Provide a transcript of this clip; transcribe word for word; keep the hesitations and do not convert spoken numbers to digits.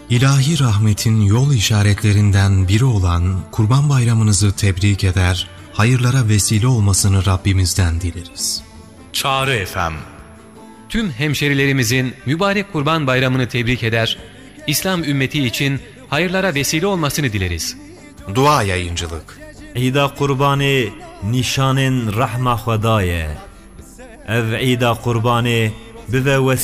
İlahi rahmetin yol işaretlerinden biri olan Kurban Bayramınızı tebrik eder, hayırlara vesile olmasını Rabbimizden dileriz. Çağrı F M. Tüm hemşerilerimizin mübarek Kurban Bayramını tebrik eder, İslam ümmeti için hayırlara vesile olmasını dileriz. Dua yayıncılık. İda kurbanı nişanın rahma Xwedaye. Ev İda kurbanı bive